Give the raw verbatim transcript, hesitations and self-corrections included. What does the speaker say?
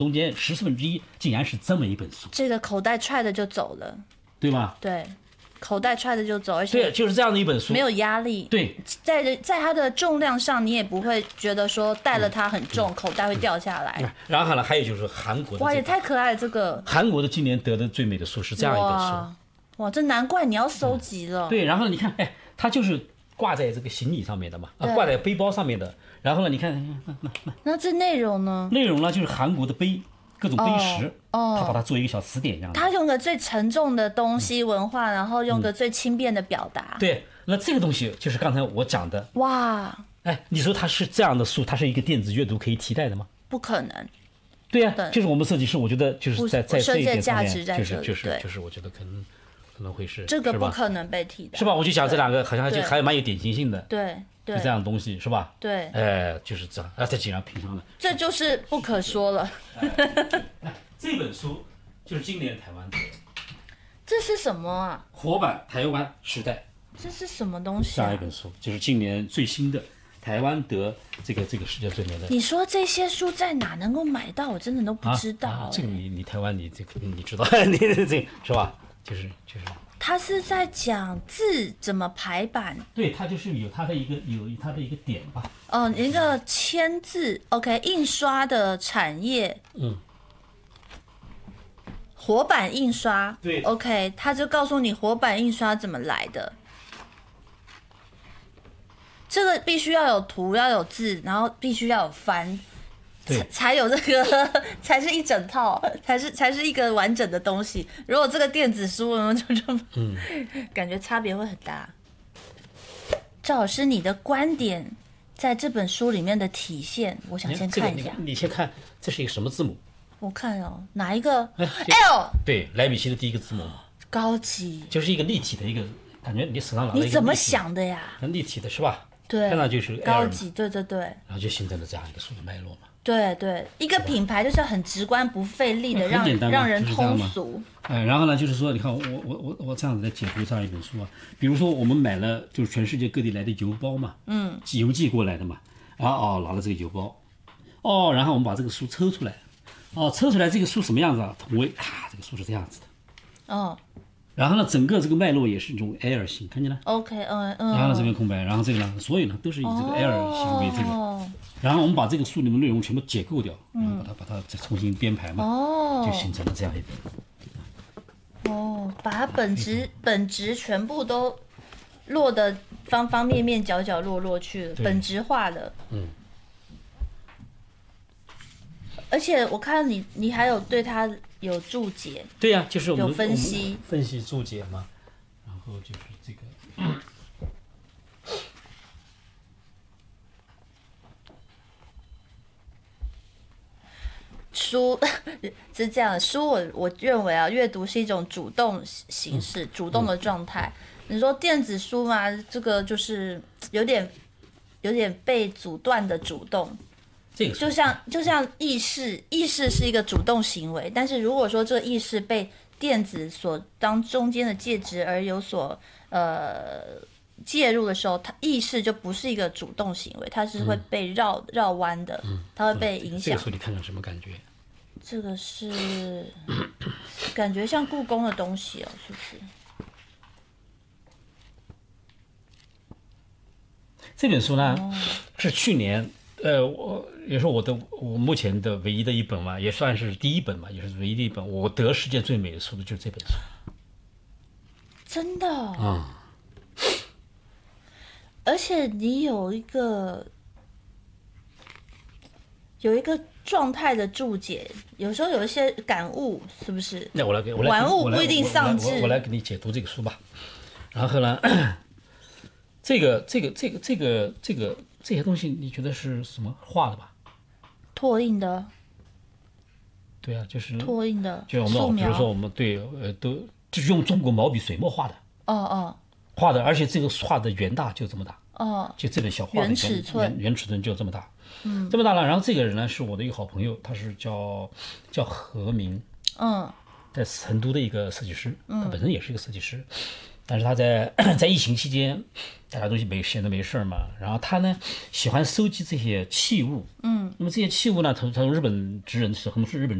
中间十四分之一竟然是这么一本书， 这个口袋揣的就走了， 对吧？ 对，口袋揣的就走，而且对，就是这样的一本书， 没有压力。 对， 在在它的重量上，你也不会觉得说带了它很重，嗯、口袋会掉下来。 嗯、然后呢，还有就是韩国的、这个， 哇，也太可爱了！这个韩国的今年得的最美的书是这样一本书。 哇，哇这难怪你要收集了。 嗯、对，然后你看，哎，它就是挂在这个行李上面的嘛，啊，挂在背包上面的。然后呢，你看，那那那那这内容呢？ 内容呢，就是韩国的碑，各种碑石， 哦， 他把它做一个小词典一样的。 他用个最沉重的东西文化，嗯、然后用个最轻便的表达。 对，那这个东西就是刚才我讲的。 哇， 哎，你说它是这样的书，它是一个电子阅读可以替代的吗？ 不可能。 对呀、啊，就是我们设计师，我觉得就是在在这一点上面，就是就是就是我觉得可能可能会是这个不可能被替代， 是吧？我就讲这两个好像就还蛮有典型性的。 对。 就这样的东西是吧？ 对， 哎，就是这样，啊，这竟然评上了， 这就是不可说了。 哎，这本书就是今年台湾的， 这是什么啊？ 活版台湾时代， 这是什么东西、啊？ 这样一本书，就是今年最新的台湾得这个这个世界最美的。 你说这些书在哪能够买到？我真的都不知道、欸啊啊。这个你你台湾你这个你知道，你这个是吧？就是就是。 他是在讲字怎么排版， 对，他就是有他的一个有他的一个点吧。 哦，一个签字 ，OK， 印刷的产业， 嗯， 活版印刷， 对 ，OK， 他就告诉你活版印刷怎么来的。这个必须要有图，要有字，然后必须要有翻。才才有这个，才是一整套，才是才是一个完整的东西。如果这个电子书，就就嗯，感觉差别会很大。赵老师，你的观点在这本书里面的体现，我想先看一下。 这个、你, 你先看，这是一个什么字母？ 我看哦，哪一个 ？L。对，莱比锡的第一个字母。 高级。 就是一个立体的一个，感觉你手上拿了一个。 你怎么想的呀？ 很立体的是吧？ 对， 看到就是 L 高级，对对对。 然后就形成了这样一个书的脉络嘛。 对对，一个品牌就是很直观不费力的让让人通俗。 哎，然后呢，就是说，你看我我我我这样子来解读这样一本书啊，比如说我们买了就是全世界各地来的邮包嘛， 嗯， 邮寄过来的嘛，然后哦拿了这个邮包，哦，然后我们把这个书抽出来，哦，抽出来这个书什么样子啊？同位啊，这个书是这样子的， 哦。 然后呢，整个这个脉络也是一种 L 型，看见了 ？OK， 嗯嗯。 然后呢，这边空白，然后这个呢，所有呢都是以这个 L 型为这个。哦。然后我们把这个书里面内容全部解构掉，然后把它把它再重新编排嘛，哦，就形成了这样一本。哦，把它本质本质全部都落的方方面面、角角落落去了，本质化了。 嗯。 而且我看你你还有对它有注解。 对呀、啊，就是我们有分析分析注解嘛，然后就是这个。嗯书是这样的，书我我认为啊，阅读是一种主动形式、嗯、主动的状态。嗯、你说电子书嘛，这个就是有点有点被阻断的主动。 这个就像就像意识，意识是一个主动行为，但是如果说这个意识被电子所当中间的介质而有所呃介入的时候，它意识就不是一个主动行为，它是会被绕、嗯、绕弯的，它会被影响。 这个书你看到什么感觉？ 这个是感觉像故宫的东西哦，是不是？ 这本书呢、 哦、 是去年，呃，我也是我的我目前的唯一的一本嘛，也算是第一本嘛，也是唯一的一本我得世界最美的书的就是这本书。 真的啊、 嗯！ 而且你有一个有一个状态的注解，有时候有一些感悟，是不是？ 那我来给我来玩物不一定丧志。 我 我, 我来给你解读这个书吧。然后呢，这个这个这个这个这个这些东西，你觉得是什么画的吧？ 拓印的。 对啊，就是拓印的。 就我们比如说我们对呃都就是用中国毛笔水墨画的。 哦哦。 画的，而且这个画的原大就这么大。 哦。 就这本小画的原尺寸， 原尺寸就这么大。嗯，这么大了。然后这个人呢是我的一个好朋友，他是叫叫何明， 嗯， 在成都的一个设计师，他本身也是一个设计师， 但是他在在疫情期间，大家都没闲着没事嘛，然后他呢喜欢收集这些器物，嗯，那么这些器物呢，他他从日本职人是很多是日本